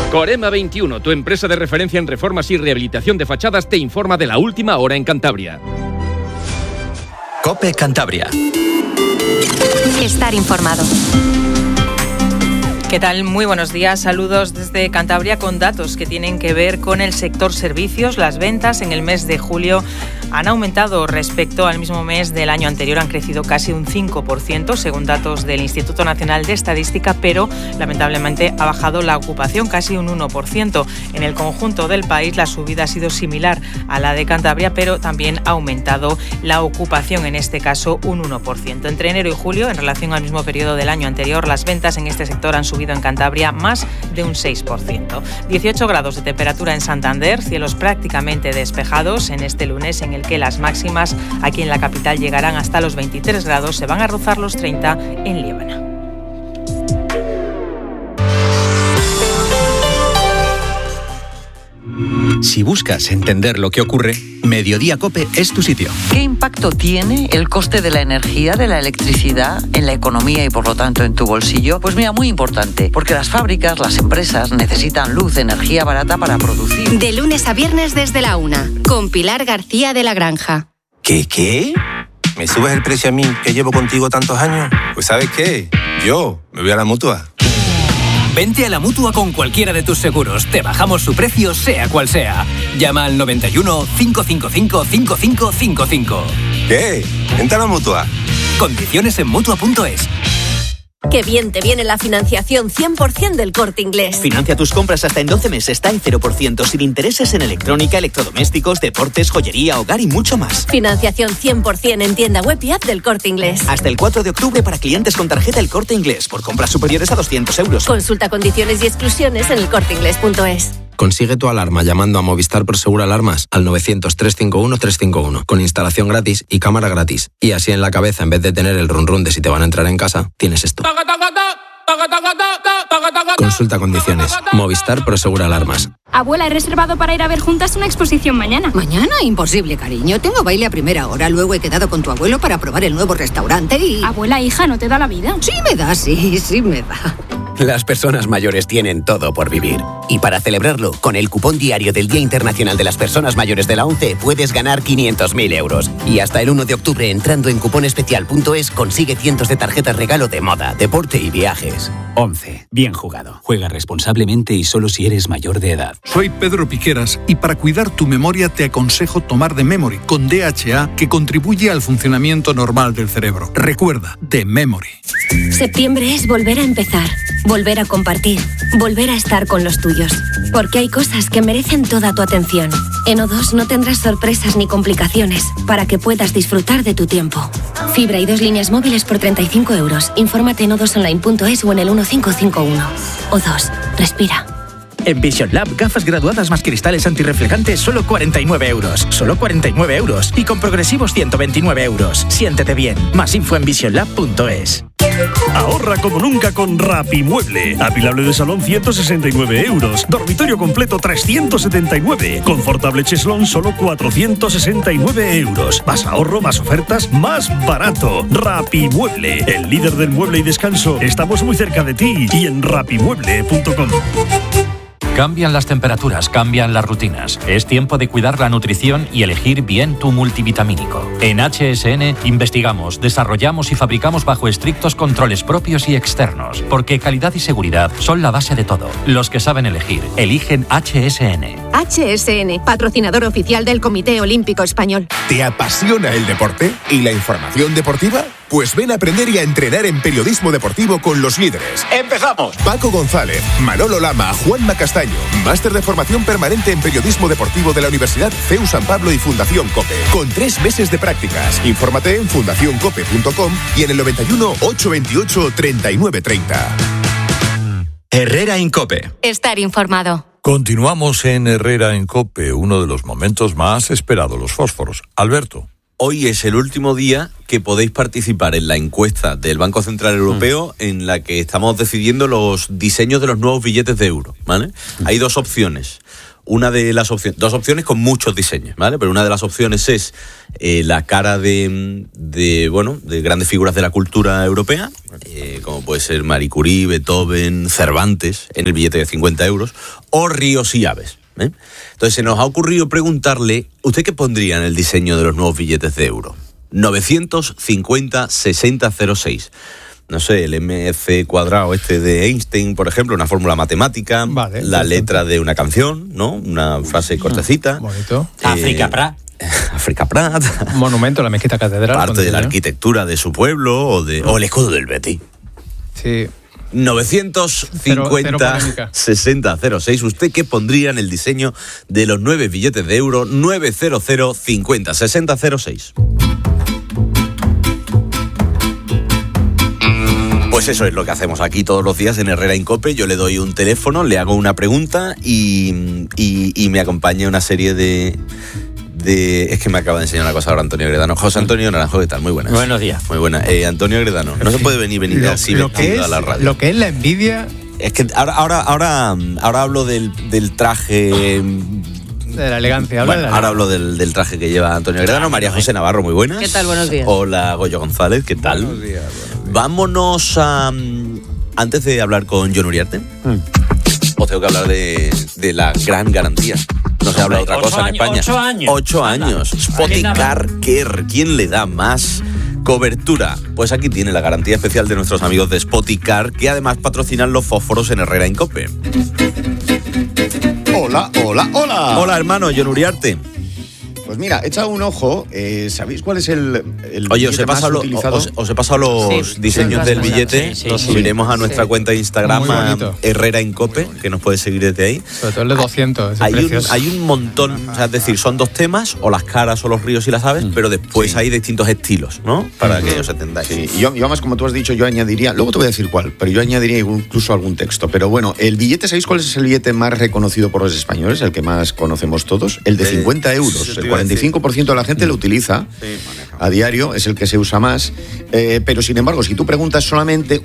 Corema 21, tu empresa de referencia en reformas y rehabilitación de fachadas, te informa de la última hora en Cantabria. COPE Cantabria. Estar informado. ¿Qué tal? Muy buenos días. Saludos desde Cantabria con datos que tienen que ver con el sector servicios. Las ventas en el mes de julio han aumentado respecto al mismo mes del año anterior. Han crecido casi un 5%, según datos del Instituto Nacional de Estadística, pero lamentablemente ha bajado la ocupación casi un 1%. En el conjunto del país la subida ha sido similar a la de Cantabria, pero también ha aumentado la ocupación, en este caso un 1%. Entre enero y julio, en relación al mismo periodo del año anterior, las ventas en este sector han subido en Cantabria más de un 6%. 18 grados de temperatura en Santander, cielos prácticamente despejados en este lunes, en el que las máximas aquí en la capital llegarán hasta los 23 grados, se van a rozar los 30 en Líbana. Si buscas entender lo que ocurre, Mediodía COPE es tu sitio. ¿Qué impacto tiene el coste de la energía, de la electricidad, en la economía y por lo tanto en tu bolsillo? Pues mira, muy importante, porque las fábricas, las empresas necesitan luz, energía barata para producir. De lunes a viernes desde la 1, con Pilar García de la Granja. ¿Qué? ¿Me subes el precio a mí, que llevo contigo tantos años? Pues ¿sabes qué? Yo me voy a la Mutua. Vente a la Mutua con cualquiera de tus seguros. Te bajamos su precio, sea cual sea. Llama al 91 555 5555. ¿Qué? Vente a la Mutua. Condiciones en Mutua.es. Qué bien te viene la financiación 100% del Corte Inglés. Financia tus compras hasta en 12 meses, está en 0%, sin intereses en electrónica, electrodomésticos, deportes, joyería, hogar y mucho más. Financiación 100% en tienda web y app del Corte Inglés. Hasta el 4 de octubre para clientes con tarjeta El Corte Inglés, por compras superiores a 200 euros. Consulta condiciones y exclusiones en elcorteinglés.es. Consigue tu alarma llamando a Movistar Prosegur Alarmas al 900-351-351, con instalación gratis y cámara gratis. Y así en la cabeza, en vez de tener el run run de si te van a entrar en casa, tienes esto. Consulta condiciones. Movistar Prosegur Alarmas. Abuela, he reservado para ir a ver juntas una exposición mañana. ¿Mañana? Imposible, cariño. Tengo baile a primera hora. Luego he quedado con tu abuelo para probar el nuevo restaurante y... Abuela, hija, ¿no te da la vida? Sí me da, sí me da. Las personas mayores tienen todo por vivir. Y para celebrarlo, con el cupón diario del Día Internacional de las Personas Mayores de la ONCE puedes ganar 500.000 euros. Y hasta el 1 de octubre, entrando en cuponespecial.es, consigue cientos de tarjetas regalo de moda, deporte y viajes. ONCE. Bien jugado. Juega responsablemente y solo si eres mayor de edad. Soy Pedro Piqueras y para cuidar tu memoria te aconsejo tomar The Memory con DHA, que contribuye al funcionamiento normal del cerebro. Recuerda, The Memory. Septiembre es volver a empezar, volver a compartir, volver a estar con los tuyos. Porque hay cosas que merecen toda tu atención. En O2 no tendrás sorpresas ni complicaciones para que puedas disfrutar de tu tiempo. Fibra y 2 líneas móviles por 35 euros. Infórmate en o2online.es o en el 1551. O2. Respira. En Vision Lab, gafas graduadas más cristales antirreflejantes, solo 49 euros. Solo 49 euros. Y con progresivos 129 euros. Siéntete bien. Más info en visionlab.es. Ahorra como nunca con Rapimueble. Apilable de salón 169 euros. Dormitorio completo 379. Confortable cheslón solo 469 euros. Más ahorro, más ofertas, más barato. Rapimueble, el líder del mueble y descanso. Estamos muy cerca de ti y en rapimueble.com. Cambian las temperaturas, cambian las rutinas. Es tiempo de cuidar la nutrición y elegir bien tu multivitamínico. En HSN investigamos, desarrollamos y fabricamos bajo estrictos controles propios y externos, porque calidad y seguridad son la base de todo. Los que saben elegir, eligen HSN. HSN, patrocinador oficial del Comité Olímpico Español. ¿Te apasiona el deporte y la información deportiva? Pues ven a aprender y a entrenar en periodismo deportivo con los líderes. ¡Empezamos! Paco González, Manolo Lama, Juanma Castaño. Máster de formación permanente en periodismo deportivo de la Universidad CEU San Pablo y Fundación COPE. Con 3 meses de prácticas. Infórmate en fundacioncope.com y en el 91 828 3930. Herrera en COPE. Estar informado. Continuamos en Herrera en COPE, uno de los momentos más esperados, los fósforos. Alberto. Hoy es el último día que podéis participar en la encuesta del Banco Central Europeo en la que estamos decidiendo los diseños de los nuevos billetes de euro, ¿vale? Hay 2 opciones. una de las opciones, dos opciones con muchos diseños, ¿vale? Pero una de las opciones es la cara de grandes figuras de la cultura europea, como puede ser Marie Curie, Beethoven, Cervantes, en el billete de 50 euros, o ríos y aves. Entonces se nos ha ocurrido preguntarle, ¿usted qué pondría en el diseño de los nuevos billetes de euro? 950-6006. No sé, el mc cuadrado de Einstein, por ejemplo, una fórmula matemática, vale, la letra de una canción, ¿no? Una frase cortecita. Bonito. África Prat. Un monumento, la mezquita catedral. Parte de la arquitectura de su pueblo o el escudo del Betis. Sí. 950-6006. ¿Usted qué pondría en el diseño de los 9 billetes de euro? 900-50-6006. Pues eso es lo que hacemos aquí todos los días en Herrera Incope. Yo le doy un teléfono, le hago una pregunta y me acompaña una serie de... Es que me acaba de enseñar una cosa ahora Antonio Gredano. José Antonio Naranjo, ¿qué tal? Muy buenas. Buenos días. Muy buenas. Antonio Gredano, no se puede venir así vestido a la radio. Lo que es la envidia... Es que ahora hablo del traje... De la elegancia. Ahora hablo del traje que lleva Antonio Gredano. María José Navarro, muy buenas. ¿Qué tal? Buenos días. Hola, Goyo González, ¿qué tal? Buenos días. Vámonos a... Antes de hablar con John Uriarte, os tengo que hablar de la gran garantía. No se habla de otra cosa en España. 8 años. 8 años. Spoticar Care. ¿Quién le da más cobertura? Pues aquí tiene la garantía especial de nuestros amigos de Spoticar, que además patrocinan los fósforos en Herrera Incope. Hola. Hola, hermano, John Uriarte. Pues mira, echa un ojo. ¿Sabéis cuál es el Oye, billete más utilizado? Os he pasado los diseños del billete. Los subiremos a nuestra cuenta de Instagram, a Herrera Incope, que nos puedes seguir desde ahí. Sobre todo el de 200. Hay un montón, o sea, es decir, son dos temas, o las caras o los ríos y las aves, pero después hay distintos estilos, ¿no? Para que os entendáis. Sí, y yo además, como tú has dicho, yo añadiría, luego te voy a decir cuál, pero yo añadiría incluso algún texto. Pero bueno, el billete, ¿sabéis cuál es el billete más reconocido por los españoles? El que más conocemos todos. El de 50 euros. El 45% de la gente lo utiliza a diario, es el que se usa más, pero sin embargo, si tú preguntas solamente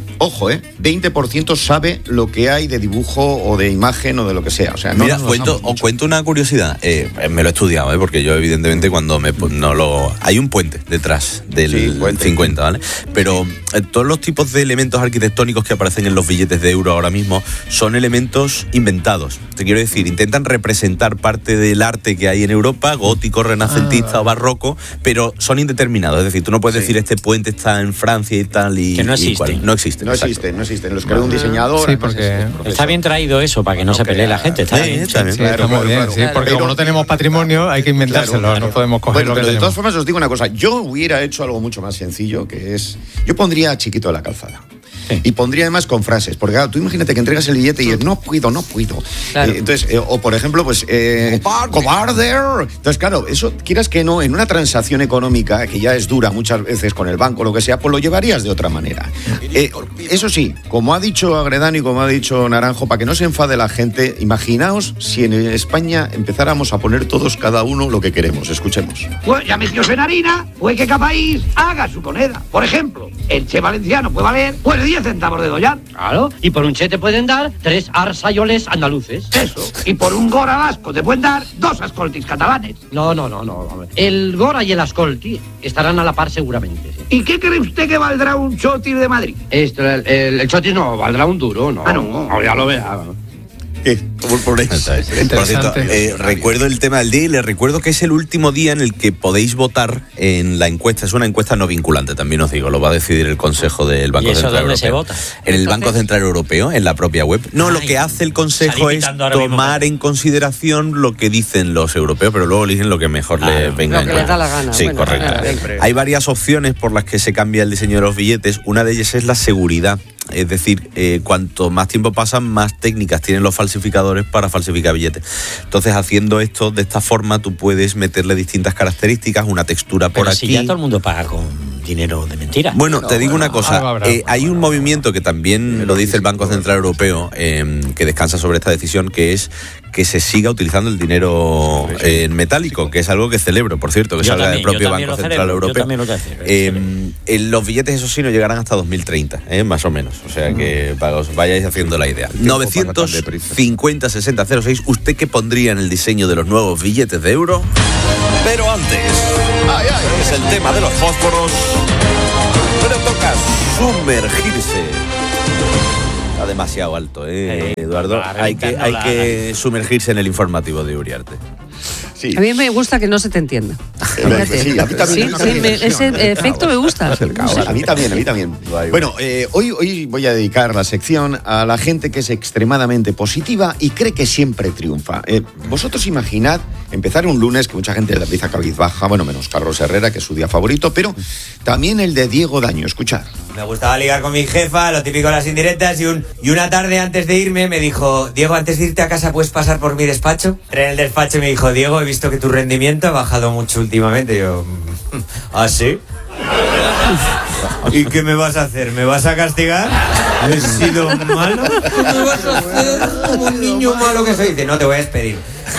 20% sabe lo que hay de dibujo o de imagen o de lo que sea. O sea, no. Mira, os cuento una curiosidad. Me lo he estudiado, porque yo evidentemente cuando hay un puente detrás del 50, ¿vale? Pero todos los tipos de elementos arquitectónicos que aparecen en los billetes de euro ahora mismo son elementos inventados. Te quiero decir, intentan representar parte del arte que hay en Europa, gótico, renacentista o barroco, pero son indeterminados. Es decir, tú no puedes decir este puente está en Francia y tal y... Que no existe. No existe. No existen. Los creó un diseñador. Sí, porque está bien traído eso para que no se pelee la gente. Está bien. Está muy bien. Sí, porque como no tenemos patrimonio, hay que inventárselo. No podemos coger lo que tenemos. De todas tenemos. formas, os digo una cosa. Yo hubiera hecho algo mucho más sencillo, que es... Yo pondría Chiquito de la Calzada. Y pondría además con frases, porque claro, tú imagínate que entregas el billete y es no puedo. Claro. Entonces, o por ejemplo, pues cobarde. Entonces, claro, eso quieras que no, en una transacción económica que ya es dura muchas veces con el banco o lo que sea, pues lo llevarías de otra manera. Eso sí, como ha dicho Agredano y como ha dicho Naranjo, para que no se enfade la gente, imaginaos si en España empezáramos a poner todos cada uno lo que queremos. Escuchemos. Pues ya mezclos en harina, pues que cada país haga su moneda. Por ejemplo, el che valenciano puede valer pues 10 centavos de dollar. Claro, y por un che te pueden dar 3 arsayoles andaluces. Eso, y por un gora vasco te pueden dar 2 ascoltis catalanes. No. El gora y el ascolti estarán a la par seguramente. Sí. ¿Y qué cree usted que valdrá un chotis de Madrid? El chotis no, valdrá un duro, ¿no? No, ya lo vea. Por cierto, recuerdo el tema del día y les recuerdo que es el último día en el que podéis votar en la encuesta. Es una encuesta no vinculante, también os digo, lo va a decidir el Consejo del Banco Central Europeo. ¿Y eso dónde se vota? En el Banco Central Europeo, en la propia web. No, lo que hace el Consejo es tomar en consideración lo que dicen los europeos, pero luego eligen lo que mejor les venga en cuenta. Lo que les da la gana. Sí, correcto. Hay varias opciones por las que se cambia el diseño de los billetes. Una de ellas es la seguridad. Es decir, cuanto más tiempo pasa, más técnicas tienen los falsificadores para falsificar billetes. Entonces, haciendo esto de esta forma, tú puedes meterle distintas características, una textura por aquí. Si ya todo el mundo paga con dinero de mentira. Bueno, te digo una cosa. Hay un movimiento que también lo dice el Banco Central Europeo, que descansa sobre esta decisión, que es que se siga utilizando el dinero metálico, que es algo que celebro, por cierto, que salga del propio Banco Central Europeo. Los billetes, eso sí, no llegarán hasta 2030, más o menos. O sea que para que os vayáis haciendo la idea. 950-60-06, ¿usted qué pondría en el diseño de los nuevos billetes de euro? Pero antes, es el tema de los fósforos, pero toca sumergirse. Está demasiado alto, Eduardo. Hay que sumergirse en el informativo de Uriarte. Sí. A mí me gusta que no se te entienda. Sí, a mí también. Ese efecto me gusta. A mí también. Bueno, hoy voy a dedicar la sección a la gente que es extremadamente positiva y cree que siempre triunfa. Vosotros imaginad empezar un lunes que mucha gente la empieza cabizbaja, bueno, menos Carlos Herrera, que es su día favorito, pero también el de Diego Daño. Escuchad. Me gustaba ligar con mi jefa, lo típico de las indirectas, y una tarde antes de irme me dijo: Diego, antes de irte a casa, ¿puedes pasar por mi despacho? Entré en el despacho y me dijo: Diego, he visto que tu rendimiento ha bajado mucho últimamente. Y yo, ¿ah, sí? ¿Y qué me vas a hacer? ¿Me vas a castigar? ¿He sido malo? ¿Qué me vas a hacer? Como un niño malo que soy. Dice: no, te voy a despedir.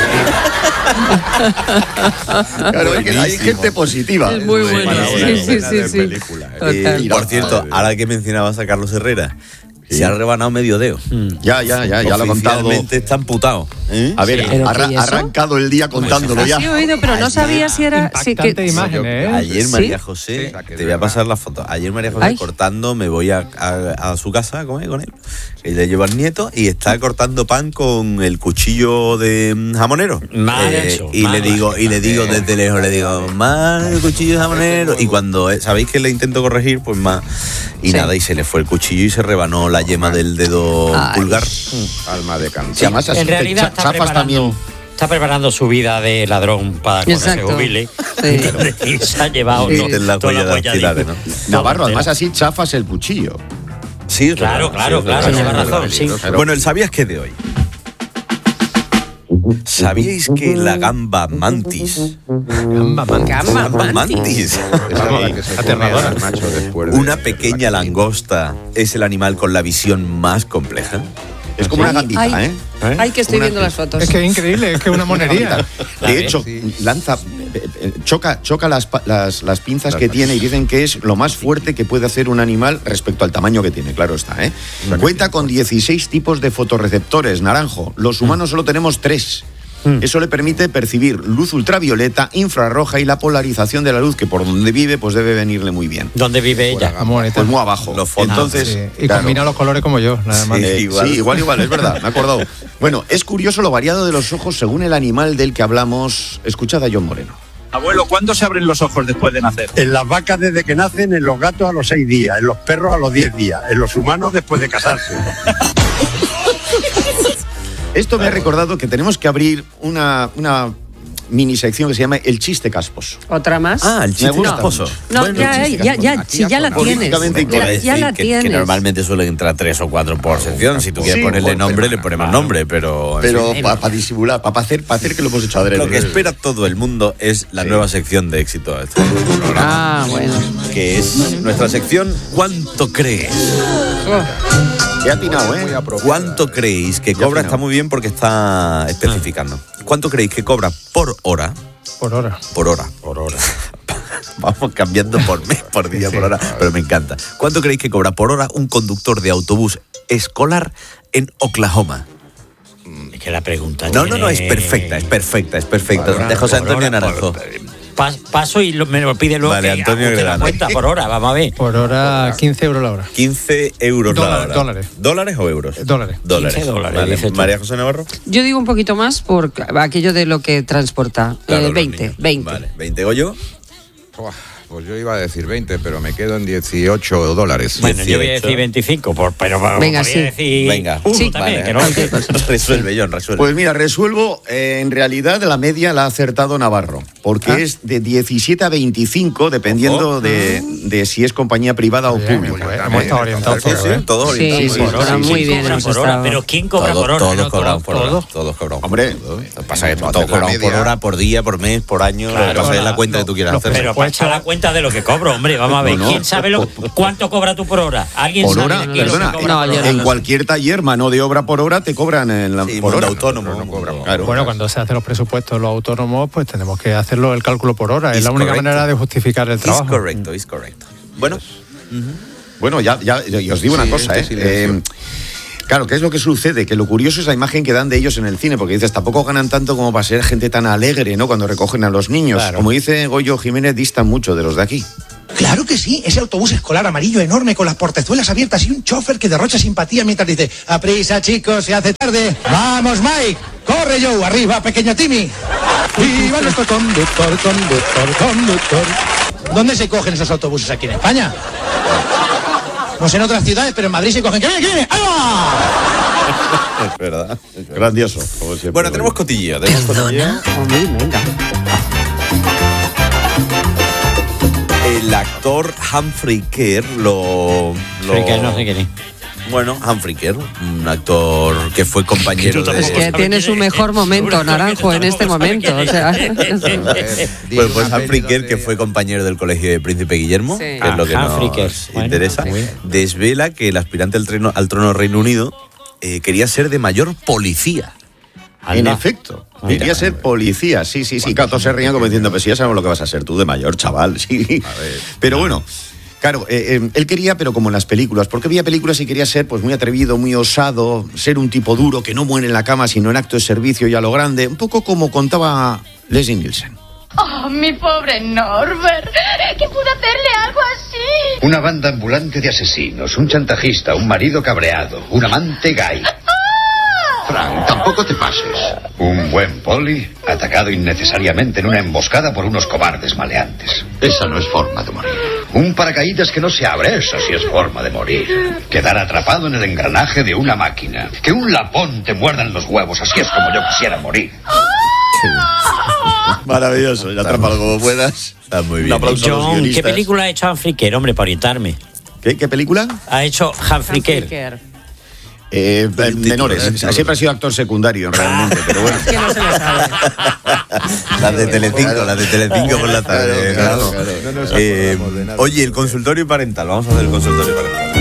Claro, es que hay gente positiva. Es muy bueno. Sí. Por cierto, ahora que mencionabas a Carlos Herrera, se ha rebanado medio dedo. Ya lo ha contado. Oficialmente está amputado. A ver, ha arrancado el día contándolo ya. Sí, he oído, pero no sabía si era... Impactante imagen, Ayer María José, te voy a pasar la foto. Ayer María José cortando, me voy a su casa a comer con él. Y le llevo al nieto y está cortando pan con el cuchillo de jamonero. Y le digo desde lejos, mal el cuchillo de jamonero. Y cuando sabéis que le intento corregir, pues más. Y nada, y se le fue el cuchillo y se rebanó la yema del dedo pulgar. Alma de canto. Sí, en realidad está preparando su vida de ladrón para cuando se jubile. Y se ha llevado toda la huella de... Navarro, además así chafas el cuchillo. Sí, claro, lleva razón. Sí. Bueno, el ¿sabías qué de hoy? ¿Sabíais que la gamba mantis? Gamba mantis. Aterradora. Una pequeña langosta es el animal con la visión más compleja. Es como una gambita, Ay, que estoy viendo las fotos. Es que es increíble, es que es una monería. De hecho, choca las pinzas que tiene y dicen que es lo más fuerte que puede hacer un animal respecto al tamaño que tiene, claro está, Cuenta con 16 tipos de fotorreceptores, Naranjo. Los humanos solo tenemos 3. Eso le permite percibir luz ultravioleta, infrarroja y la polarización de la luz, que por donde vive, pues debe venirle muy bien. ¿Dónde vive ella? Pues muy abajo. Entonces, y combina los colores como yo, nada más. Igual, es verdad, me he acordado. Bueno, es curioso lo variado de los ojos según el animal del que hablamos. Escuchad a John Moreno. Abuelo, ¿cuándo se abren los ojos después de nacer? En las vacas desde que nacen, en los gatos a los 6 días, en los perros a los 10 días, en los humanos después de casarse. Esto me ha recordado que tenemos que abrir una mini sección que se llama El chiste casposo. ¿Otra más? El chiste casposo. No, bueno, ya la tienes. Ya la tienes. Que normalmente suelen entrar 3 o 4 por sección. Si tú quieres ponerle nombre, le ponemos nombre, pero para disimular, para hacer que lo hemos hecho adrede. Lo que espera todo el mundo es la nueva sección de éxito. Bueno. Que es nuestra sección ¿Cuánto crees? He atinado, ¿Cuánto creéis que cobra? Está muy bien porque está especificando. ¿Cuánto creéis que cobra por hora? Por hora. Vamos cambiando por mes, por día, por hora, pero me encanta. ¿Cuánto creéis que cobra por hora un conductor de autobús escolar en Oklahoma? Es que la pregunta No, es perfecta. De José Antonio Naranjo. Paso y me lo pide luego. Vale, Antonio la cuenta por hora, vamos a ver. Por hora, 15 euros la hora. 15 euros la hora. Dólares. ¿Dólares o euros? Dólares. 15 dólares. Vale. María José Navarro. Yo digo un poquito más por aquello de lo que transporta. Claro, 20. Vale, 20 o yo. Pues yo iba a decir 20, pero me quedo en $18. Bueno, 18. Yo voy a decir 25, pero venga, sí. Decir... Venga, también, que no. Resuelve, John. Pues mira, resuelvo. En realidad la media la ha acertado Navarro, porque es de 17 a 25, dependiendo de si es compañía privada o pública. Hemos estado orientados todos orientados. Muy bien, por hora. Pero ¿quién cobra por hora? Todos cobramos por hora. Todos cobramos. Hombre, pasa que todos cobramos por hora, por día, por mes, por año. Pasa la cuenta que tú quieras hacer. Pero para echar la cuenta mitad de lo que cobro, hombre. Vamos a ver. No. ¿Quién sabe cuánto cobra tú por hora? ¿Alguien Por sabe hora, de quién perdona, se cobra? en cualquier taller, mano de obra por hora, te cobran por hora. autónomo. Bueno, cuando se hacen los presupuestos los autónomos, pues tenemos que hacerlo el cálculo por hora. Es la única correcto. manera de justificar el trabajo. Es correcto. Bueno. Bueno, ya os digo una cosa, claro, ¿qué es lo que sucede? Que lo curioso es la imagen que dan de ellos en el cine, porque dices, tampoco ganan tanto como para ser gente tan alegre, ¿no? Cuando recogen a los niños. Claro. Como dice Goyo Jiménez, distan mucho de los de aquí. Claro que sí, ese autobús escolar amarillo enorme con las portezuelas abiertas y un chofer que derrocha simpatía mientras dice: ¡aprisa, chicos, se hace tarde! ¡Vamos, Mike! ¡Corre, Joe! ¡Arriba, pequeño Timmy! ¡Viva nuestro conductor! ¿Dónde se cogen esos autobuses aquí en España? No sé en otras ciudades, pero en Madrid se cogen. ¿Qué viene? ¡Ahí va! Es verdad. Grandioso. Bueno, tenemos cotilleo. El actor Humphrey Ker no sé quién es. Bueno, Humphrey Ker, un actor que fue compañero de... Es que tiene su mejor momento, Naranjo, en este momento. O sea, pues Humphrey Ker, que fue compañero del Colegio de Príncipe Guillermo, que es lo que nos interesa, desvela que el aspirante al trono Reino Unido quería ser de mayor policía. En efecto, quería ser policía, sí. Claro, todos se reían como diciendo, pues sí, ya sabemos lo que vas a ser tú de mayor, chaval, sí. Pero bueno, claro, él quería, pero como en las películas, porque veía películas y quería ser pues muy atrevido, muy osado, ser un tipo duro, que no muere en la cama, sino en acto de servicio y a lo grande, un poco como contaba Leslie Nielsen. Oh, mi pobre Norbert. ¿Qué pudo hacerle algo así? Una banda ambulante de asesinos, un chantajista, un marido cabreado, un amante gay. Frank, tampoco te pases. Un buen poli atacado innecesariamente en una emboscada por unos cobardes maleantes. Esa no es forma de morir. Un paracaídas que no se abre, esa sí es forma de morir. Quedar atrapado en el engranaje de una máquina. Que un lapón te muerda en los huevos, así es como yo quisiera morir. Maravilloso, ya atrápalo como puedas. Está muy bien. Un aplauso a los John, guionistas. ¿qué película ha hecho Humphrey Ker, hombre, para orientarme? ¿Qué película? Ha hecho Humphrey Ker. Menores. Siempre ha sido actor secundario, realmente, pero bueno. Es que no se lo sabe. Las de Telecinco por la tarde. Claro. Oye, el consultorio parental. Vamos a hacer el consultorio parental.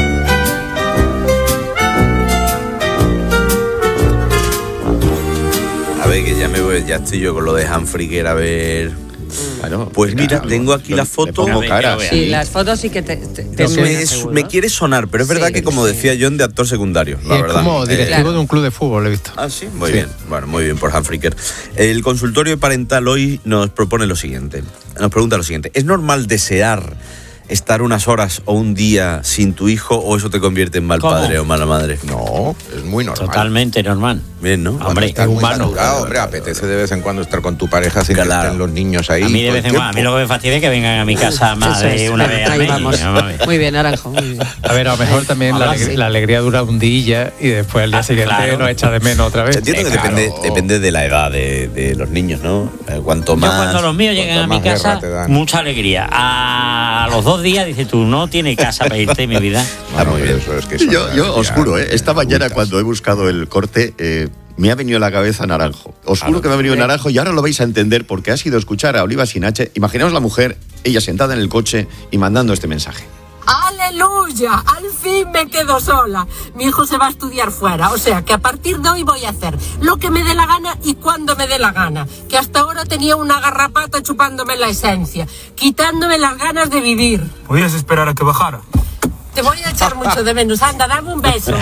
A ver, que ya me voy, ya estoy yo con lo de Humphrey Ker, a ver. Bueno, pues mira, tengo aquí la foto. Sí, las fotos sí que te me quiere sonar, pero es verdad que, como decía John, de actor secundario, la verdad. Es como directivo de un club de fútbol, he visto. Ah, sí, muy bien. Bueno, muy bien por Humphrey Ker. El consultorio parental hoy nos propone lo siguiente. Nos pregunta lo siguiente. ¿Es normal desear estar unas horas o un día sin tu hijo, o eso te convierte en mal padre o mala madre? No, es muy normal. Totalmente normal. Bien, ¿no? Hombre, Está muy madurado, hombre, apetece de vez en cuando estar con tu pareja sin que estén los niños ahí. A mí de vez en cuando, a mí lo que me fastidia es que vengan a mi casa más de una vez al Ahí mes. vamos. Muy bien, Naranjo. Muy bien. A ver, a lo mejor también la alegría dura un día y después al día siguiente nos echa de menos otra vez. Entiendo que depende de la edad de los niños, ¿no? Cuanto más. Yo cuando los míos llegan a mi casa, mucha alegría. A los 2 días dices tú, no tiene casa para irte, mi vida. Bueno, muy bien. Eso es que yo os juro, esta mañana cuando he buscado el corte, me ha venido a la cabeza Naranjo. Os juro que me ha venido Naranjo y ahora lo vais a entender porque ha sido escuchar a Oliva Sinache. Imaginaos la mujer, ella sentada en el coche y mandando este mensaje. ¡Aleluya! Al fin me quedo sola. Mi hijo se va a estudiar fuera, o sea que a partir de hoy voy a hacer lo que me dé la gana y cuando me dé la gana. Que hasta ahora tenía una garrapata chupándome la esencia, quitándome las ganas de vivir. ¿Podías esperar a que bajara? Te voy a echar mucho de menos. Anda, dame un beso.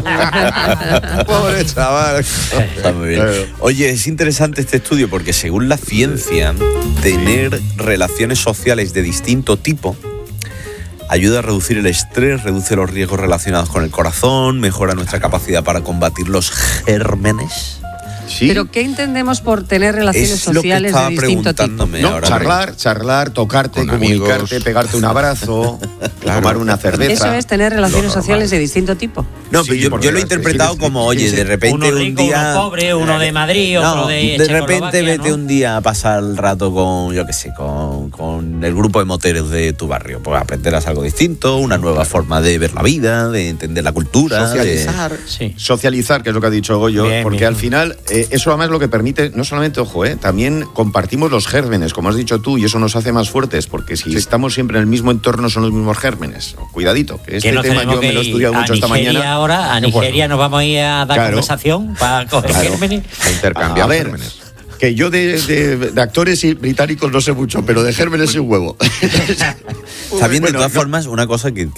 Pobre chaval. Está muy bien. Oye, es interesante este estudio porque según la ciencia, tener relaciones sociales de distinto tipo ayuda a reducir el estrés, reduce los riesgos relacionados con el corazón, mejora nuestra capacidad para combatir los gérmenes. Sí. ¿Pero qué entendemos por tener relaciones Es lo que sociales de estaba distinto tipo? preguntándome No, ahora. charlar, tocarte, Con comunicarte, amigos. pegarte un abrazo, tomar una cerveza. Eso es tener relaciones sociales de distinto tipo. No, Sí, pero yo porque lo he interpretado como, oye, de repente Uno rico, un día... uno pobre, uno de Madrid, otro de repente Checoslovaquia, vete ¿no? un día a pasar el rato con, yo qué sé, con el grupo de moteros de tu barrio. Pues aprenderás algo distinto, una nueva forma de ver la vida, de entender la cultura. Socializar, socializar, que es lo que ha dicho Goyo, Bien, porque bien. al final eso además lo que permite, no solamente, ojo, también compartimos los gérmenes, como has dicho tú, y eso nos hace más fuertes, porque si estamos siempre en el mismo entorno son los mismos gérmenes. Cuidadito, que este tema yo me lo he estudiado mucho esta mañana. Ahora, a Nigeria nos vamos a ir a dar conversación para coger gérmenes. A intercambiar gérmenes. Que yo de actores británicos no sé mucho, pero de gérmenes sí un huevo. Sabiendo, de todas formas, una cosa que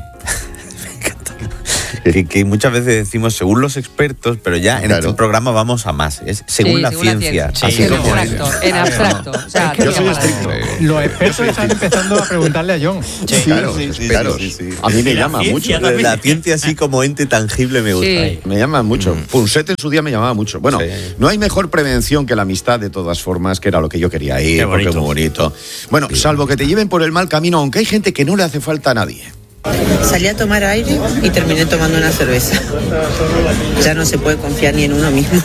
muchas veces decimos según los expertos, pero ya en este programa vamos a más. Es según la ciencia. En abstracto. O sea, yo soy estricto. Los expertos están empezando a preguntarle a John. Claro. A mí me llama mucho. La ciencia así como ente tangible me gusta. Sí. Me llama mucho. Punset en su día me llamaba mucho. Bueno, no hay mejor prevención que la amistad, de todas formas, que era lo que yo quería ir. Porque es muy bonito. Bueno, salvo que te lleven por el mal camino, aunque hay gente que no le hace falta a nadie. Salí a tomar aire y terminé tomando una cerveza. Ya no se puede confiar ni en uno mismo.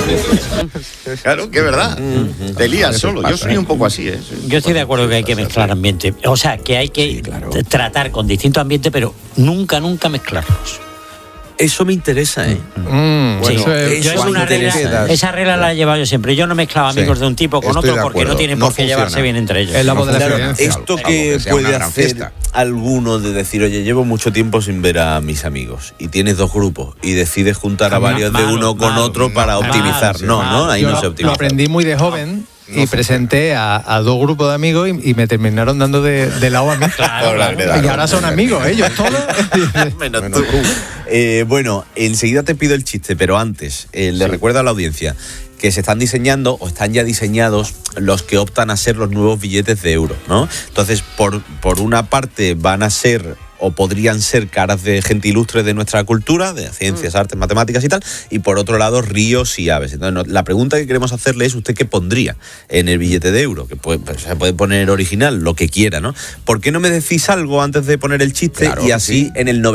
Claro, que es verdad. Te lías solo. Yo soy un poco así, ¿eh? Yo estoy de acuerdo que hay que mezclar ambiente. O sea, que hay que tratar con distintos ambientes, pero nunca mezclarlos. Eso me interesa, ¿eh? Bueno, eso es una regla. Esa regla la he llevado yo siempre. Yo no mezclaba amigos de un tipo con otro porque no tienen por qué llevarse bien entre ellos. Es la voz de la experiencia. Esto que puede hacer alguno de decir, oye, llevo mucho tiempo sin ver a mis amigos y tienes dos grupos y decides juntar a varios de uno con otro para optimizar. No, ahí no se optimiza. Lo aprendí muy de joven. Y presenté a dos grupos de amigos y me terminaron dando de lado a mí. Y ahora son amigos ellos todos. Menos tú. Bueno, enseguida te pido el chiste, pero antes le recuerdo a la audiencia que se están diseñando o están ya diseñados los que optan a ser los nuevos billetes de euro, ¿no? Entonces, por una parte van a ser o podrían ser caras de gente ilustre de nuestra cultura, de ciencias, artes, matemáticas y tal, y por otro lado ríos y aves. Entonces, la pregunta que queremos hacerle es, ¿usted qué pondría en el billete de euro? Que se puede poner original, lo que quiera, ¿no? ¿Por qué no me decís algo antes de poner el chiste? Claro, y así en el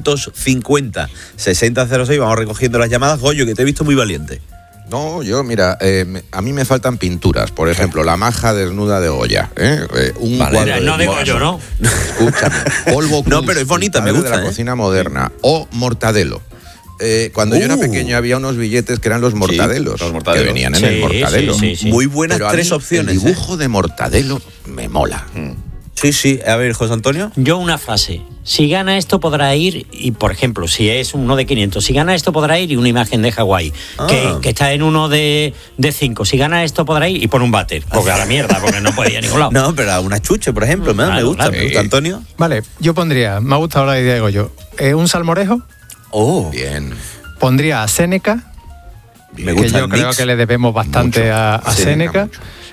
950 6006 vamos recogiendo las llamadas. Goyo, que te he visto muy valiente. No, yo, mira, a mí me faltan pinturas. Por ejemplo, la maja desnuda de Goya. Un cuadro no de Goyo, ¿no? Escúchame. Polvo Cruz, no, pero es bonita, me gusta. De la cocina moderna. O Mortadelo. Cuando yo era pequeño había unos billetes que eran los mortadelos. Sí, los mortadelos. Que venían en el mortadelo. Sí. Muy buenas pero tres opciones. El dibujo de Mortadelo me mola. Sí. A ver, José Antonio. Yo una frase. Si gana esto podrá ir, y por ejemplo, si es uno de 500, si gana esto podrá ir y una imagen de Hawái, que está en uno de 5. Si gana esto podrá ir y pone un váter. Porque a la mierda, porque no podía ir a ningún lado. No, pero a una chuche, por ejemplo, me gusta. Antonio. Vale, yo pondría, me ha gustado la idea de Goyo, un salmorejo. Bien. Pondría a Séneca. Me gusta que yo creo que le debemos bastante a Séneca.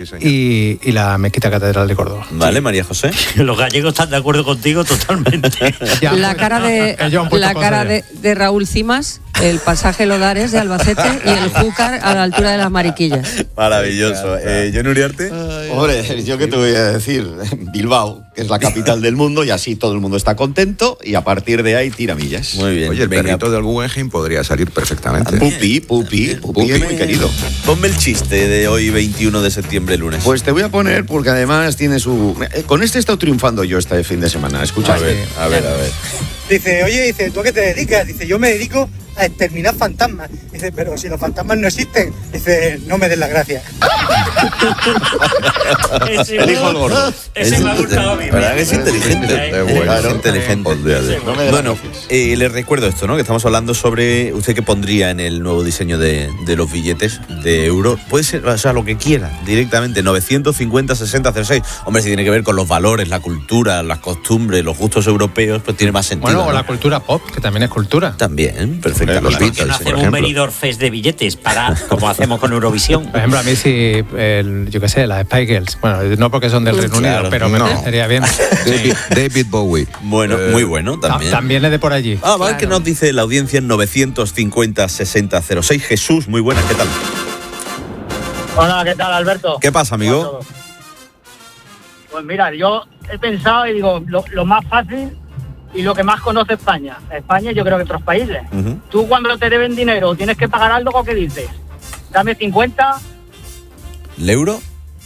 Sí, y la Mezquita Catedral de Córdoba. Vale, María José. Los gallegos están de acuerdo contigo totalmente. La cara de Raúl Cimas, el pasaje Lodares de Albacete y el Júcar a la altura de las Mariquillas. Maravilloso. ¿John Uriarte? Hombre, yo qué te voy a decir. Bilbao, que es la capital del mundo, y así todo el mundo está contento, y a partir de ahí tiramillas. Muy bien. Oye, el perrito del Guggenheim podría salir perfectamente. Pupi, es muy querido. Ponme el chiste de hoy, 21 de septiembre, lunes. Pues te voy a poner, porque además tiene su... Con este he estado triunfando yo este fin de semana. Escucha. A ver. Dice, oye, ¿tú a qué te dedicas? Dice, yo me dedico a exterminar fantasmas. Dice, pero si los fantasmas no existen. Dice, no me des las gracias. El hijo del gordo. Ese me ha gustado a mí. ¿Verdad que es inteligente? Es inteligente. Bueno, les recuerdo esto, ¿no? Que estamos hablando sobre usted qué pondría en el nuevo diseño de los billetes de euro. Puede ser, o sea, lo que quiera, directamente, 950 60 06. Hombre, si tiene que ver con los valores, la cultura, las costumbres, los gustos europeos, pues tiene más sentido. Bueno, o la cultura pop, que también es cultura. También, perfecto. Los Beatles, no hacer un Benidorm Fest de billetes como hacemos con Eurovisión. Por ejemplo, a mí sí, yo qué sé, las Spice Girls. Bueno, no porque son del Reino Unido, pero me parecería bien. David Bowie. Bueno, muy bueno también. También es de por allí. Vale, que nos dice la audiencia en 950 60 06. Jesús, muy buenas, ¿qué tal? Hola, ¿qué tal, Alberto? ¿Qué pasa, amigo? Pues mira, yo he pensado y digo, lo más fácil y lo que más conoce España. España, yo creo que otros países. Tú cuando te deben dinero tienes que pagar algo, ¿qué dices? Dame 50. ¿El euro?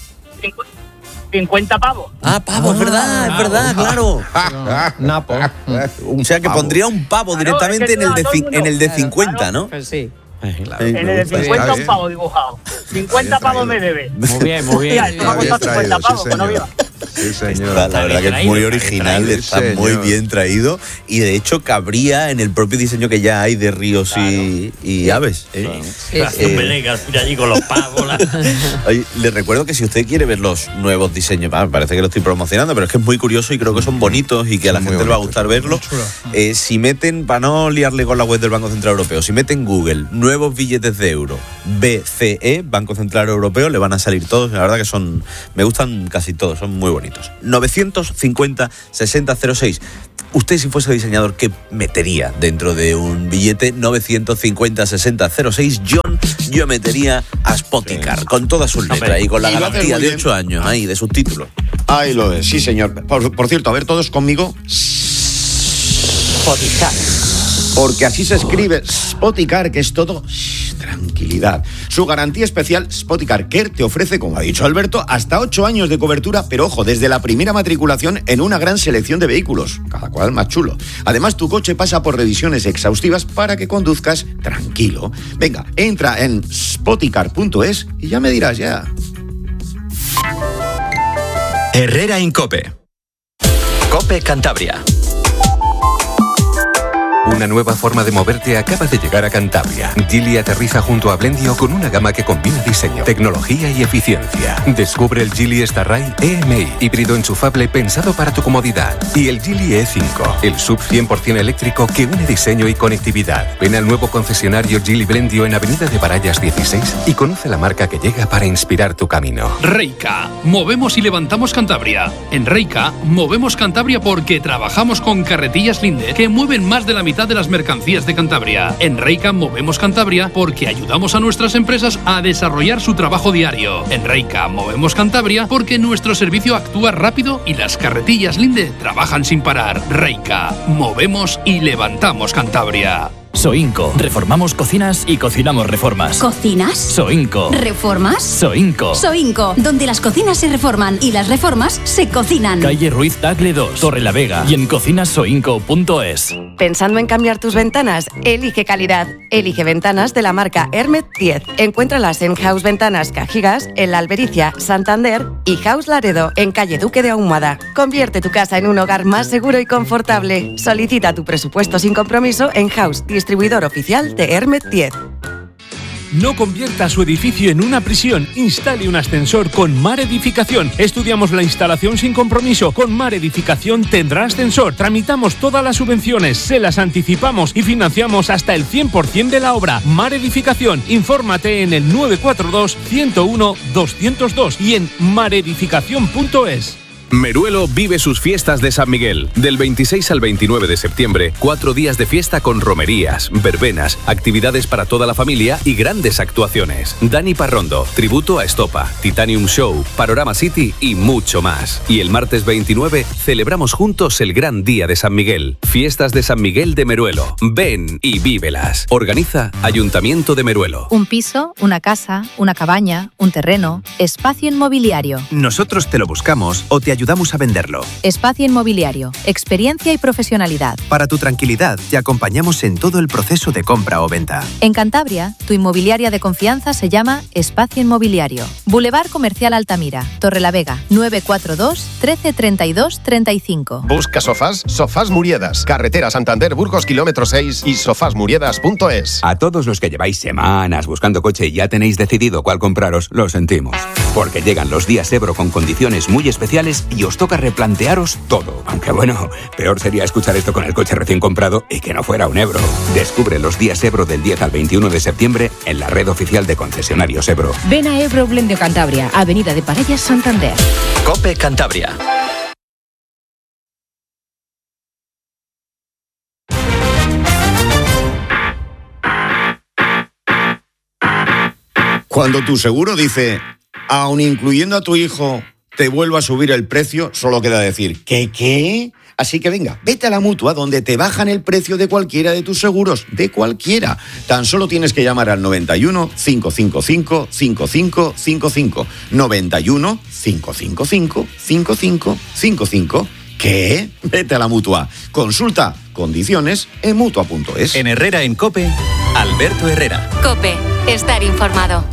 50 pavos. Pavo, es verdad, claro. Napo. O sea que pondría un pavo directamente en el de 50, ¿no? Pues sí. Claro, en el de 50 un pavo dibujado. 50 pavos me debe. Muy bien, muy bien. Mira, esto me ha costado 50 pavos, que no viva. Sí, señor. La verdad que es muy original, está muy bien traído y de hecho cabría en el propio diseño que ya hay de ríos y aves. Venegas, allí con los pavos. Oye, les recuerdo que si usted quiere ver los nuevos diseños, me parece que lo estoy promocionando, pero es que es muy curioso y creo que son bonitos y que a la gente le va a gustar verlos. Si meten, para no liarle con la web del Banco Central Europeo, si meten Google nuevos billetes de euro, BCE, Banco Central Europeo, le van a salir todos. La verdad que me gustan casi todos, son muy bonitos. 950-6006. Usted, si fuese diseñador, ¿qué metería dentro de un billete? 950-6006. Yo metería a Spoticar, con todas sus letras y con la garantía de 8 años ahí, de sus títulos. Ahí lo es, sí señor. Por cierto, a ver todos conmigo. Spoticar. Porque así se escribe Spoticar, que es todo tranquilidad. Su garantía especial Spoticar Care te ofrece, como ha dicho Alberto, hasta 8 años de cobertura, pero ojo, desde la primera matriculación en una gran selección de vehículos, cada cual más chulo. Además, tu coche pasa por revisiones exhaustivas para que conduzcas tranquilo. Venga, entra en spoticar.es y ya me dirás ya. Herrera Incope. Cope Cantabria. Una nueva forma de moverte acaba de llegar a Cantabria. Geely aterriza junto a Blendio con una gama que combina diseño, tecnología y eficiencia. Descubre el Geely Starray EMI, híbrido enchufable pensado para tu comodidad. Y el Geely E5, el sub 100% eléctrico que une diseño y conectividad. Ven al nuevo concesionario Geely Blendio en Avenida de Barallas 16 y conoce la marca que llega para inspirar tu camino. Reika, movemos y levantamos Cantabria. En Reika, movemos Cantabria porque trabajamos con carretillas Linde que mueven más de la mitad de las mercancías de Cantabria. En Reika movemos Cantabria porque ayudamos a nuestras empresas a desarrollar su trabajo diario. En Reika movemos Cantabria porque nuestro servicio actúa rápido y las carretillas Linde trabajan sin parar. Reika, movemos y levantamos Cantabria. Soinco. Reformamos cocinas y cocinamos reformas. ¿Cocinas? Soinco. ¿Reformas? Soinco. Soinco, donde las cocinas se reforman y las reformas se cocinan. Calle Ruiz Tagle 2, Torrelavega y en cocinasoinco.es. ¿Pensando en cambiar tus ventanas? Elige calidad. Elige ventanas de la marca Hermet 10. Encuéntralas en House Ventanas Cajigas, en La Albericia, Santander y House Laredo, en calle Duque de Ahumada. Convierte tu casa en un hogar más seguro y confortable. Solicita tu presupuesto sin compromiso en House, distribuidor oficial de Hermet 10. No convierta su edificio en una prisión. Instale un ascensor con Mar Edificación. Estudiamos la instalación sin compromiso. Con Mar Edificación tendrá ascensor. Tramitamos todas las subvenciones, se las anticipamos y financiamos hasta el 100% de la obra. Mar Edificación. Infórmate en el 942 101 202 y en maredificación.es. Meruelo vive sus fiestas de San Miguel. Del 26 al 29 de septiembre, 4 días de fiesta con romerías, verbenas, actividades para toda la familia y grandes actuaciones. Dani Parrondo, tributo a Estopa, Titanium Show, Panorama City y mucho más. Y el martes 29 celebramos juntos el gran día de San Miguel. Fiestas de San Miguel de Meruelo. Ven y vívelas. Organiza Ayuntamiento de Meruelo. Un piso, una casa, una cabaña, un terreno, espacio inmobiliario. Nosotros te lo buscamos o te ayudamos a venderlo. Espacio Inmobiliario, experiencia y profesionalidad. Para tu tranquilidad, te acompañamos en todo el proceso de compra o venta. En Cantabria, tu inmobiliaria de confianza se llama Espacio Inmobiliario. Boulevard Comercial Altamira, Torrelavega, 942 13 32 35. Busca sofás, Sofás Muriedas, carretera Santander Burgos kilómetro 6 y sofasmuriedas.es. A todos los que lleváis semanas buscando coche y ya tenéis decidido cuál compraros, lo sentimos. Porque llegan los días Ebro con condiciones muy especiales y os toca replantearos todo. Aunque bueno, peor sería escuchar esto con el coche recién comprado y que no fuera un Ebro. Descubre los días Ebro del 10 al 21 de septiembre en la red oficial de concesionarios Ebro. Ven a Ebro Blendio Cantabria, Avenida de Parallas, Santander. Cope Cantabria. Cuando tu seguro dice, aun incluyendo a tu hijo, te vuelvo a subir el precio, solo queda decir, ¿qué? Así que venga, vete a la Mutua, donde te bajan el precio de cualquiera de tus seguros, de cualquiera. Tan solo tienes que llamar al 91 555 5555. 91 555 5555. ¿Qué? Vete a la Mutua. Consulta condiciones en Mutua.es. En Herrera en Cope, Alberto Herrera. COPE. Estar informado.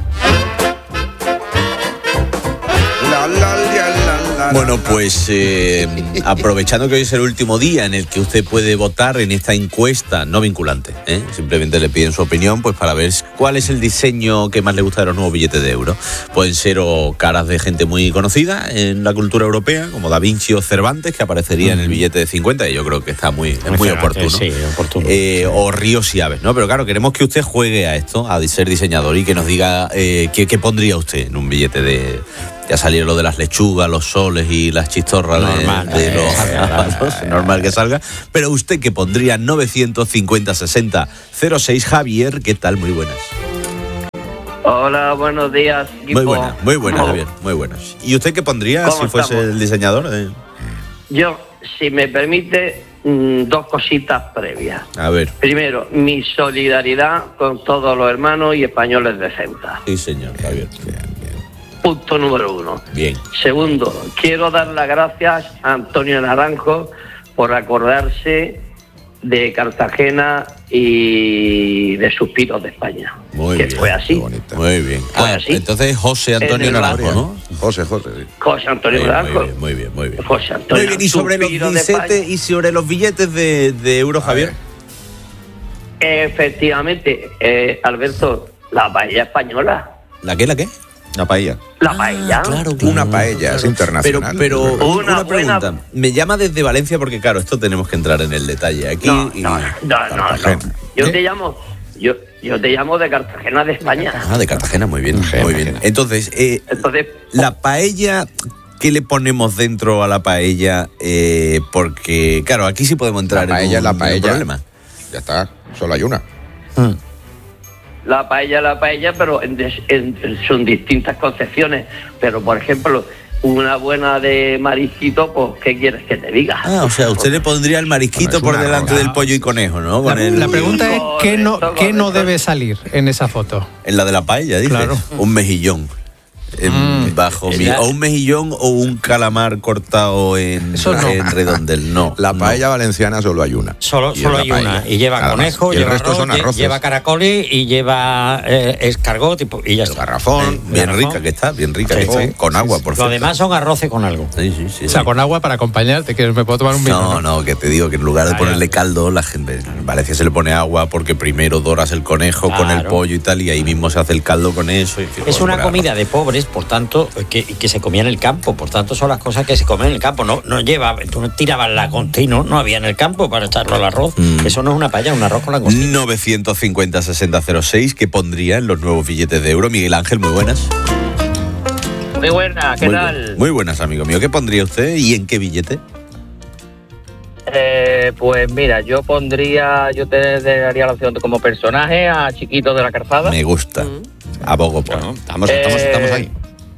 Bueno, pues aprovechando que hoy es el último día en el que usted puede votar en esta encuesta no vinculante, simplemente le piden su opinión pues para ver cuál es el diseño que más le gusta de los nuevos billetes de euro. Pueden ser o caras de gente muy conocida en la cultura europea, como Da Vinci o Cervantes, que aparecería en el billete de 50, y yo creo que está muy oportuno. Sí, oportuno. O ríos y aves, ¿no? Pero claro, queremos que usted juegue a esto, a ser diseñador, y que nos diga qué pondría usted en un billete de... Ya salieron lo de las lechugas, los soles y las chistorras de los zapatos, normal que salga. Pero usted que pondría 950 60 06. Javier, ¿qué tal? Muy buenas. Hola, buenos días, equipo. Muy buenas, Javier, muy buenas. ¿Y usted qué pondría si fuese el diseñador? Yo, si me permite, dos cositas previas. A ver. Primero, mi solidaridad con todos los hermanos y españoles de Ceuta. Sí, señor, Javier. Punto número 1. Bien. Segundo, quiero dar las gracias a Antonio Naranjo por acordarse de Cartagena y de Suspiros de España. Muy que bien. Fue así. Muy bien. Así. Entonces José Antonio Naranjo, ¿no? José. Sí. José Antonio Naranjo. Muy bien. José Antonio. Muy bien. ¿Y sobre los billetes de euro, Javier? Efectivamente, Alberto, la paella española. ¿La qué? La paella. La paella. Claro. Una paella, es internacional. Pero una buena pregunta. Me llama desde Valencia porque, claro, esto tenemos que entrar en el detalle aquí. No. Yo te llamo de Cartagena, de España. Ah, de Cartagena, muy bien. Entonces, la paella, ¿qué le ponemos dentro a la paella? Porque, claro, aquí sí podemos entrar en un problema. Ya está, solo hay una. La paella, pero son distintas concepciones. Pero, por ejemplo, una buena de marisquito, pues, ¿qué quieres que te diga? Ah, o sea, usted le pondría el marisquito por delante del pollo y conejo, ¿no? La pregunta es, ¿qué no debe salir en esa foto? En la de la paella, dice. Claro. Un mejillón. O un mejillón o un calamar cortado en redondel. No. La paella valenciana solo hay una. Solo hay una. Y lleva conejo, lleva arroz, lleva caracoles y lleva escargot y ya está. Garrafón. Bien rica que está, con agua, por cierto. Lo demás son arroces con algo. Sí. O sea, con agua para acompañarte, que me puedo tomar un vino. No, que te digo que en lugar de ponerle caldo, la gente en Valencia se le pone agua porque primero doras el conejo con el pollo y tal, y ahí mismo se hace el caldo con eso. Es una comida de pobres, por tanto, que se comía en el campo, por tanto son las cosas que se comen en el campo. No lleva, tú no tirabas langostino, no había en el campo para echarlo al arroz. Eso no es una paella, un arroz con langostino. 950 60 06, ¿qué pondría en los nuevos billetes de euro? Miguel Ángel, muy buenas. Muy buenas, ¿qué tal? Muy buenas, amigo mío. ¿Qué pondría usted y en qué billete? Pues mira, yo te daría la opción como personaje a Chiquito de la Calzada. Me gusta. Abogo por. Bueno, estamos ahí.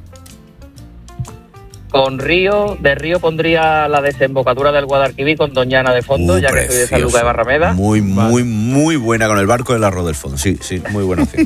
De Río pondría la desembocadura del Guadalquivir con Doña Ana de fondo, ya que soy de San Lucas de Barrameda. Muy buena, con el barco del arroz del fondo. Sí, muy buena opción.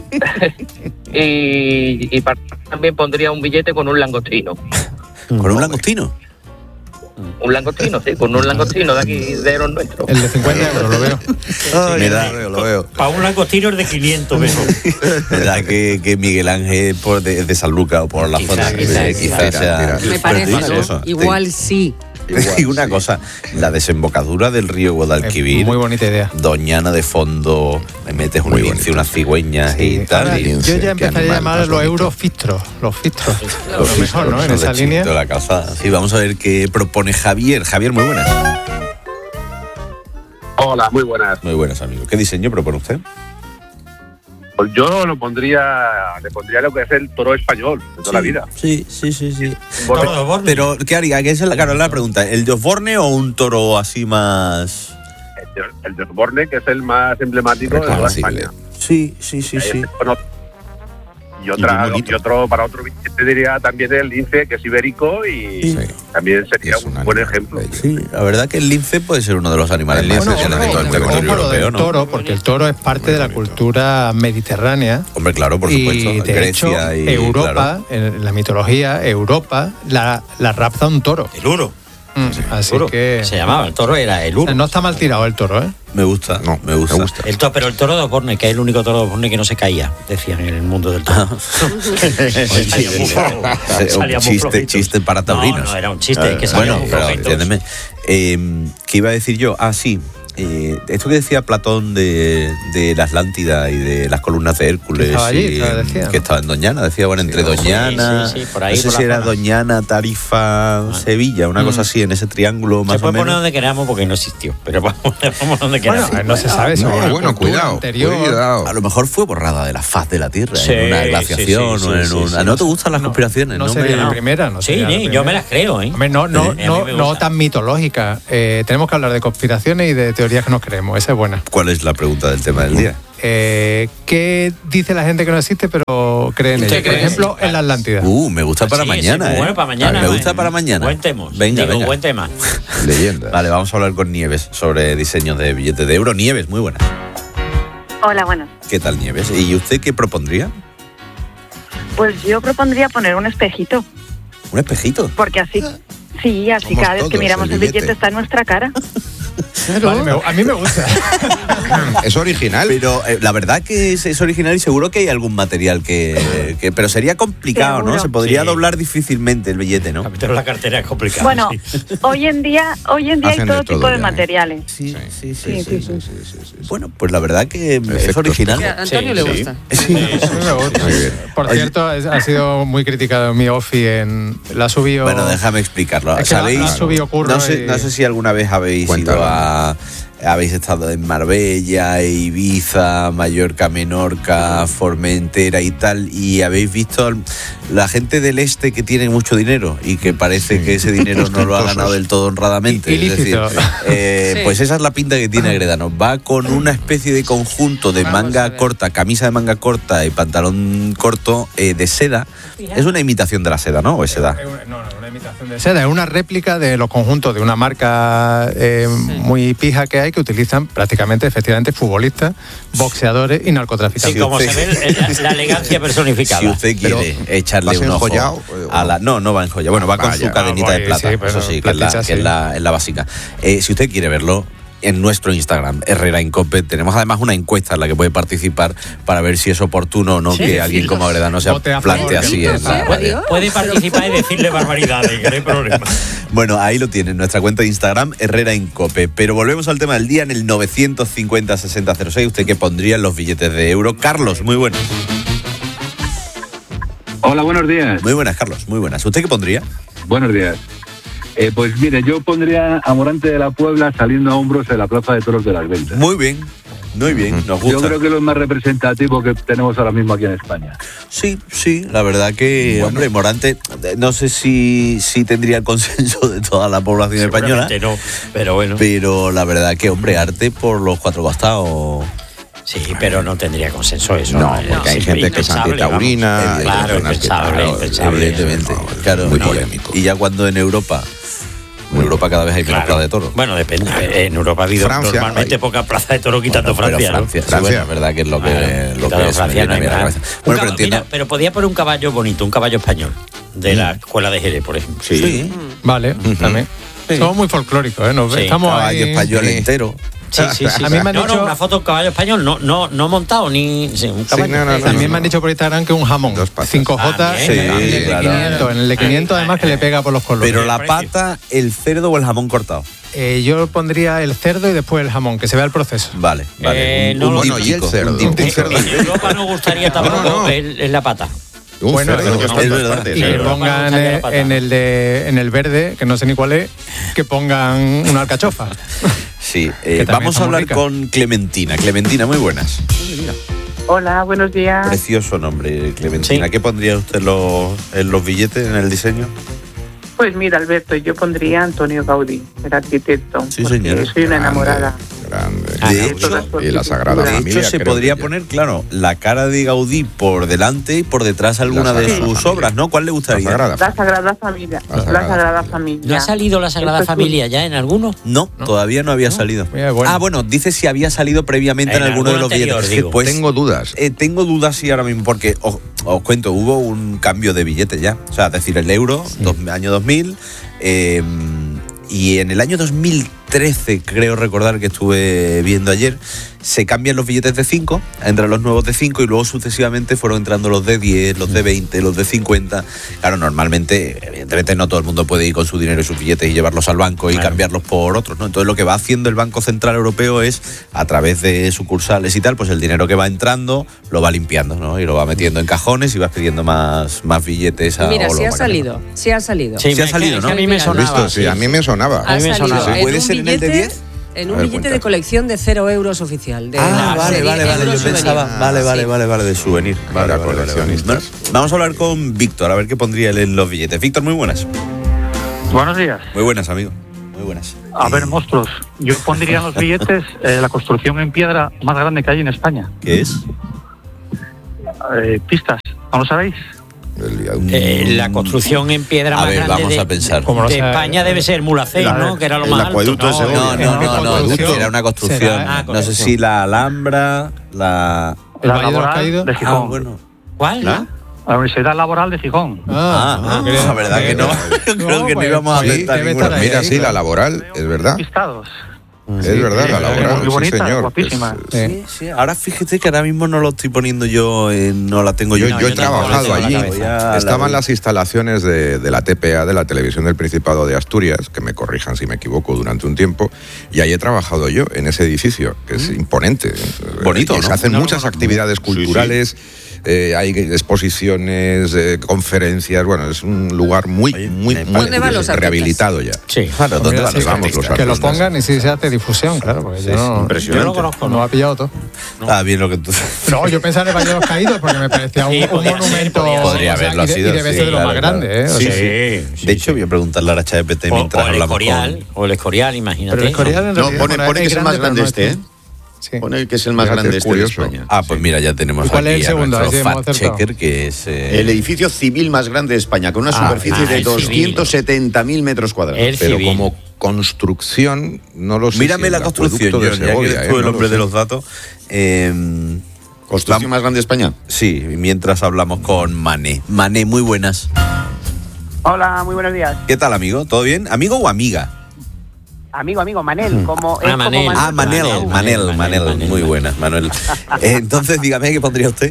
y también pondría un billete con un langostino. ¿Con un langostino? Un langostino, sí, con un langostino de aquí, de los nuestros. El de 50 euros, lo veo. Lo veo. Para un langostino es de 500 pesos. ¿Verdad que Miguel Ángel de San Lucas o por la zona? Quizás sea. Me parece, ¿no? Igual sí. Y una cosa, la desembocadura del río Guadalquivir. Muy bonita idea. Doña Ana de fondo, me metes un lince, unas cigüeñas y tal. Ahora, yo ya empezaría a llamar los eurofistros. Los fistros. Lo mejor, ¿no? En esa línea. La calzada. Sí, vamos a ver qué propone Javier. Javier, muy buenas. Hola, muy buenas. Muy buenas, amigo. ¿Qué diseño propone usted? Pues yo le pondría lo que es el toro español de toda la vida. Sí. Pero, ¿qué haría? Que esa es la pregunta. ¿El de Osborne o un toro así más...? El de Osborne, que es el más emblemático de toda España. Sí. Y otro, para otro billete diría también el lince, que es ibérico, y también sería un buen ejemplo. Sí, la verdad que el lince puede ser uno de los animales más impresionantes de todo el territorio europeo, ¿no? Toro, porque el toro es parte de la cultura mediterránea. Hombre, claro, por supuesto. Y de hecho, Europa, en la mitología, Europa la rapta un toro. El uro. Así que... Se llamaba, el toro era el Urus. No está mal tirado el toro, ¿eh? Me gusta, me gusta. Pero el toro de Osborne, que es el único toro de Osborne que no se caía, decían en el mundo del toro. Chiste para taurinos. No, era un chiste. Que bueno, pero entiéndeme. ¿Qué iba a decir yo? Sí. Esto que decía Platón de la Atlántida y de las columnas de Hércules, que estaba en Doñana, decía, bueno, entre Doñana, por ahí, no sé si era Doñana, Tarifa, Sevilla, una cosa así, en ese triángulo más o menos. Se puede poner donde queramos porque no existió, pero vamos donde queramos. Bueno, no se sabe. Bueno, cuidado. A lo mejor fue borrada de la faz de la Tierra, en una glaciación o en una... ¿No te gustan las conspiraciones? No sería la primera, no sería la primera. Yo me las creo, ¿eh? No tan mitológica. Tenemos que hablar de conspiraciones y de teorías que nos creemos, esa es buena. ¿Cuál es la pregunta del tema del día? ¿Qué dice la gente que no existe pero cree en ella? Por ejemplo, en la Atlántida. Me gusta para mañana. Bueno, para mañana. Me gusta para mañana. Buen tema. Venga. Buen tema. Leyenda. Vale, vamos a hablar con Nieves sobre diseños de billetes de euro. Nieves, muy buenas. Hola, buenas. ¿Qué tal, Nieves? ¿Y usted qué propondría? Pues yo propondría poner un espejito. ¿Un espejito? Porque así cada vez que miramos el billete está en nuestra cara. Vale, a mí me gusta. Es original. Pero la verdad que es original y seguro que hay algún material que pero sería complicado, ¿Seguro? ¿no? Se podría doblar difícilmente el billete, ¿no? Pero la cartera es complicada. Bueno, hoy en día hay todo tipo de materiales. Sí. Bueno, pues la verdad que es original. A Antonio le gusta. Sí, me gusta. Muy bien. Por cierto, ha sido muy criticado mi Ofi la ha subido. Bueno, déjame explicarlo. Es que ¿sabéis? La ha subido Curro no sé si alguna vez habéis habéis estado en Marbella, Ibiza, Mallorca, Menorca, Formentera y tal, y habéis visto la gente del este que tiene mucho dinero y que parece que ese dinero no lo ha ganado del todo honradamente. Ilícito. Es decir, pues esa es la pinta que tiene Agredano. Va con una especie de conjunto de manga corta, camisa de manga corta y pantalón corto de seda. Es una imitación de la seda, ¿no? ¿O es seda? No, una imitación de seda. Es una réplica de los conjuntos de una marca muy pija que hay, que utilizan prácticamente, efectivamente, futbolistas, boxeadores y narcotraficantes. Sí, como se ve la elegancia personificada. Si usted quiere echarle un ojo a la... No va enjollado. Bueno, va con su cadenita de plata, eso sí, que es la básica. Si usted quiere verlo, en nuestro Instagram, Herrera Incope, tenemos además una encuesta en la que puede participar para ver si es oportuno o no que alguien como Agredano se plantee así en la radio. Puede participar y decirle barbaridades, que no hay problema. Bueno, ahí lo tienen, nuestra cuenta de Instagram, Herrera Incope. Pero volvemos al tema del día en el 950-6006. ¿Usted qué pondría en los billetes de euro? Carlos, muy buenas. Hola, buenos días. Muy buenas, Carlos, muy buenas. ¿Usted qué pondría? Buenos días. Pues mire, yo pondría a Morante de la Puebla saliendo a hombros en la Plaza de Toros de las Ventas. Muy bien, nos gusta. Yo creo que es lo más representativo que tenemos ahora mismo aquí en España. Sí, la verdad que, hombre, Morante, no sé si tendría el consenso de toda la población española. No, pero bueno. Pero la verdad que, hombre, arte por los cuatro costados. Sí, pero no tendría consenso eso. No, porque hay gente que es antitaurina. Claro, impensable. Evidentemente. Claro, muy polémico. Y ya cuando en Europa cada vez hay menos plaza de toros. Bueno, depende. En Europa ha habido normalmente poca plaza de toros quitando Francia. Francia, es verdad que es lo que es. Francia no hay nada. Bueno, pero entiendo. Pero podía poner un caballo bonito, un caballo español, de la escuela de Jerez, por ejemplo. Sí. Vale, también. Somos muy folclóricos, ¿eh? Estamos caballo español entero. Sí. A mí me han dicho una foto de caballo español, no montado ni un caballo. También me han dicho por Instagram que un jamón 5J en el de 500 además que le pega por los colores. Pero la pata, el cerdo o el jamón cortado. Yo pondría el cerdo y después el jamón, que se vea el proceso. Vale. Y el cerdo. En Europa no gustaría tampoco en la pata. Bueno, es verdad. Y que pongan en el verde, que no sé ni cuál es, que pongan una alcachofa. Sí, vamos a hablar con Clementina. Clementina, muy buenas. Hola, buenos días. Precioso nombre, Clementina. Sí. ¿Qué pondría usted en los billetes, en el diseño? Pues mira, Alberto, yo pondría Antonio Gaudí, el arquitecto. Sí, señora. Soy una enamorada. Grande. Y la Sagrada Familia. De hecho, se podría poner, claro, la cara de Gaudí por delante y por detrás alguna de sus obras, ¿no? ¿Cuál le gustaría? La Sagrada Familia. La Sagrada Familia. ¿No ha salido la Sagrada Familia ya en alguno? No, todavía no había salido. Bueno, dice si había salido previamente en alguno de los billetes. Pues tengo dudas. Tengo dudas, sí, ahora mismo, porque os cuento, hubo un cambio de billete ya. O sea, es decir, el euro, año 2000, Y en el año 2013, creo recordar que estuve viendo ayer, se cambian los billetes de 5, entran los nuevos de 5 y luego sucesivamente fueron entrando los de 10, los de 20, los de 50. Claro, normalmente, evidentemente no todo el mundo puede ir con su dinero y sus billetes y llevarlos al banco y cambiarlos por otros, ¿no? Entonces lo que va haciendo el Banco Central Europeo es, a través de sucursales y tal, pues el dinero que va entrando lo va limpiando, ¿no? Y lo va metiendo en cajones y va pidiendo más billetes a Mira, Olo, sí ha salido, Sí, ha salido, ¿no? A mí me sonaba. Sí, a mí me sonaba. ¿Puede ser en el de 10? En un billete de colección de 0 euros oficial. Vale, yo pensaba, vale, de souvenir. Vale. Vamos a hablar con Víctor, a ver qué pondría él en los billetes. Víctor, muy buenas. Buenos días. Muy buenas, amigo. Muy buenas. A ver, monstruos, yo pondría en los billetes la construcción en piedra más grande que hay en España. ¿Qué es? Pistas, ¿no lo sabéis? La construcción en piedra más grande vamos a pensar. de España debe ser Mulacén, ¿no? Que era lo más alto. No, era una construcción. No sé si la Alhambra, la Laboral de Gijón. Bueno. ¿Cuál? La Universidad Laboral de Gijón. La verdad que no. Creo que no íbamos a aceptar ninguna. Mira, sí, la Laboral, es verdad. Pistados. Es verdad, la Laboral, muy bonita, sí, señor. Guapísima. Sí. Ahora fíjate que ahora mismo no lo estoy poniendo yo, no la tengo yo. Yo he trabajado allí. Estaban las instalaciones de la TPA, de la Televisión del Principado de Asturias, que me corrijan si me equivoco, durante un tiempo, y ahí he trabajado yo, en ese edificio, que es imponente. Bonito, ¿no? Se hacen muchas actividades culturales. Hay exposiciones, conferencias, bueno, es un lugar muy rehabilitado ya. Sí, claro, ¿dónde vamos los artistas? Que lo pongan y si se hace difusión, claro, porque yo no lo conozco, no ha pillado todo. Bien lo que tú... No, yo pensaba en el Valle de los Caídos porque me parecía un monumento. Podría haberlo sido. Y debe ser de lo más grande, Sí. De hecho, voy a preguntarle a la ChatGPT mientras hablamos o el Escorial, imagínate. Pero el Escorial en realidad pone que es el más grande Sí. Pone que es el más grande de España. Pues mira, ya tenemos ¿cuál aquí es el segundo? a nuestro fact-checker, que es... el edificio civil más grande de España, con una superficie de 270.000 metros cuadrados. Pero como construcción, no lo sé. Mírame la construcción, yo, ya que eres tú el hombre de los datos. ¿Construcción más grande de España? Sí, mientras hablamos con Mané. Mané, muy buenas. Hola, muy buenos días. ¿Qué tal, amigo? ¿Todo bien? ¿Amigo o amiga? Amigo, Manel. Manel. Muy buenas, Manuel. Entonces, dígame, ¿qué pondría usted?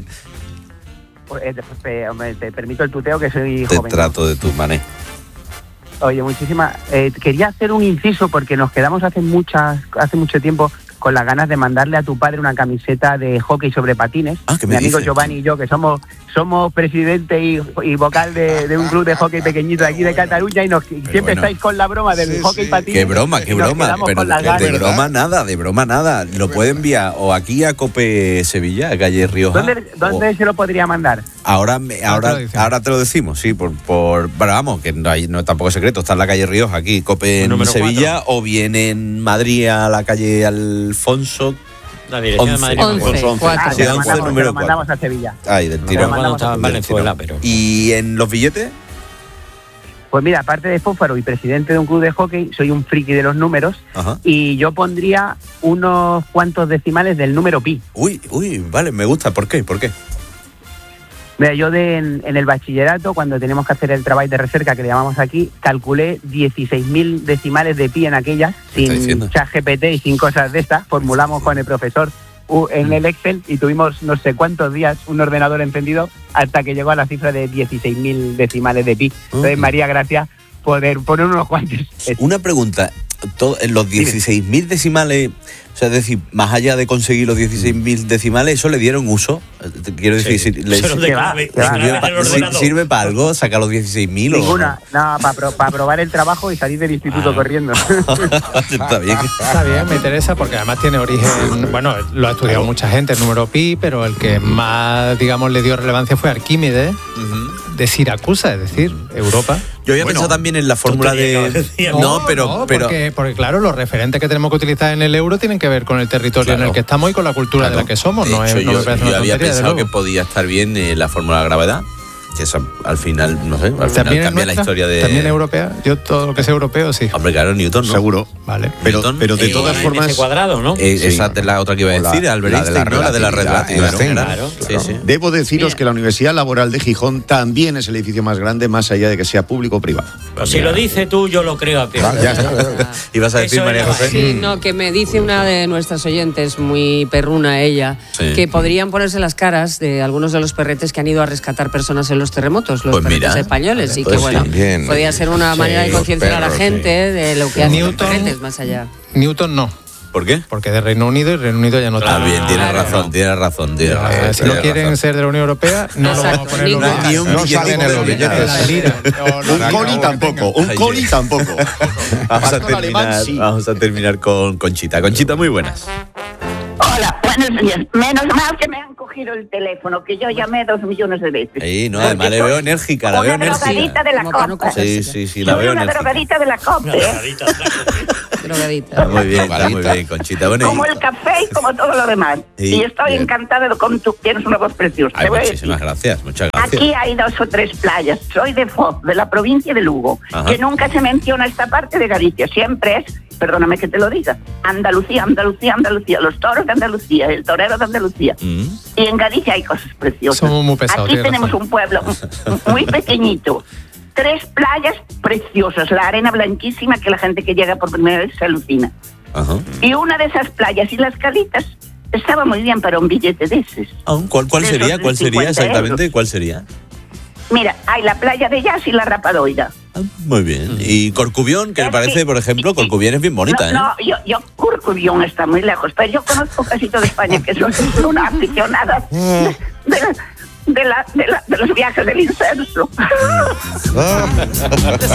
Te permito el tuteo, que soy joven. Te trato de tu Mané. Oye, quería hacer un inciso porque nos quedamos hace mucho tiempo con las ganas de mandarle a tu padre una camiseta de hockey sobre patines. Mi amigo Giovanni y yo, que somos presidente y vocal de un club de hockey pequeñito de aquí de Cataluña, y siempre estáis con la broma del hockey patines. Qué broma. Pero de broma nada. Lo puede enviar o aquí a Cope Sevilla, a calle Rioja. ¿Dónde se lo podría mandar? Ahora te lo decimos, sí, pero vamos, que no tampoco es secreto. Está en la calle Rioja, aquí, Cope en Sevilla, 4. O bien en Madrid a la calle Alfonso. La dirección 11, de Madrid. 11 número 4. Mandamos a Sevilla. Del tirón. En Venezuela, pero... ¿Y en los billetes? Pues mira, aparte de fósforo y presidente de un club de hockey, soy un friki de los números. Ajá. Y yo pondría unos cuantos decimales del número pi. Uy, vale, me gusta. ¿Por qué? Mira, yo en el bachillerato, cuando teníamos que hacer el trabajo de recerca, que le llamamos aquí, calculé 16.000 decimales de pi en aquellas, sin ChatGPT y sin cosas de estas. Formulamos con el profesor en el Excel y tuvimos no sé cuántos días un ordenador encendido hasta que llegó a la cifra de 16.000 decimales de pi. Entonces, María, gracias por poner unos cuantos. Una pregunta. Los 16.000 decimales, o sea, es decir, más allá de conseguir los 16.000 decimales, ¿eso le dieron uso? Quiero decir, ¿sirve para algo sacar los 16.000? Ninguna, no, para probar el trabajo y salir del instituto corriendo. Está bien, me interesa porque además tiene origen, bueno, lo ha estudiado mucha gente, el número pi, pero el que más, digamos, le dio relevancia fue Arquímedes, de Siracusa, es decir, Europa. Yo había pensado también en la fórmula de... Porque claro, los referentes que tenemos que utilizar en el euro tienen que ver con el territorio en el que estamos y con la cultura de la que somos. Yo había pensado que podía estar bien la fórmula de la gravedad, que eso, al final, no sé, cambia la historia de... ¿También europea? Yo todo lo que sea europeo, sí. Hombre, claro, Newton, ¿no? Seguro. ¿vale? Pero de todas formas... Ese cuadrado, ¿no? Esa es la otra que iba a decir, Albert Einstein, ¿no? La de la relatividad. Claro. Sí. Debo deciros que la Universidad Laboral de Gijón también es el edificio más grande, más allá de que sea público o privado. Pues si lo dice tú, yo lo creo a pie. ¿Ibas a decir, María José? Sí, no, que me dice una de nuestras oyentes, muy perruna ella, que podrían ponerse las caras de algunos de los perretes que han ido a rescatar personas en los terremotos, los perretes españoles, y que bueno, podría ser una manera de concienciar a la gente de lo que hacen los perretes más allá. Newton no. ¿Por qué? Porque de Reino Unido y Reino Unido ya no está. Bien, tienes razón. Si no quieren ser de la Unión Europea, no lo vamos a poner no salen en los billetes. Un coli tampoco. Vamos a terminar con Conchita. Conchita, muy buenas. Hola, buenos días. Menos mal que me han cogido el teléfono, que yo llamé 2 millones de veces. Sí, no, además le veo enérgica, la veo enérgica. Una drogadita de la COPE. Sí, la veo enérgica. Una drogadita de la COPE. Drogadita. Muy bien, Conchita. Bueno, como el café y como todo lo demás. Y estoy encantada de cómo tú tienes una voz preciosa. Muchísimas gracias, muchas gracias. Aquí hay 2 o 3 playas. Soy de Foz, de la provincia de Lugo, que nunca se menciona esta parte de Galicia. Siempre es, perdóname que te lo diga, Andalucía, los toros de Andalucía, el torero de Andalucía. Y en Galicia hay cosas preciosas. Somos muy pesados. Aquí tenemos un pueblo muy pequeñito. 3 playas preciosas, la arena blanquísima que la gente que llega por primera vez se alucina. Y una de esas playas y las calitas estaba muy bien para un billete de esos. ¿Cuál sería? ¿Cuál sería exactamente? ¿Cuál sería? Mira, hay la playa de Jazz y la Rapadoira. Muy bien. Y Corcubión, que me parece, por ejemplo, Corcubión es bien bonita, no, yo Corcubión está muy lejos, pero yo conozco casi toda España, que soy una aficionada de los viajes del incenso.